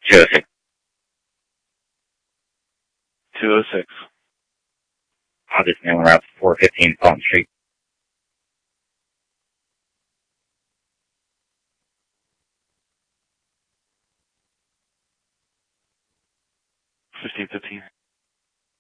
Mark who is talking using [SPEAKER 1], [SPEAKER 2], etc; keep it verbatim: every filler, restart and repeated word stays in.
[SPEAKER 1] two oh six.
[SPEAKER 2] two oh six.
[SPEAKER 1] I'll just know we're up four fifteen Fulton Street.
[SPEAKER 2] fifteen fifteen.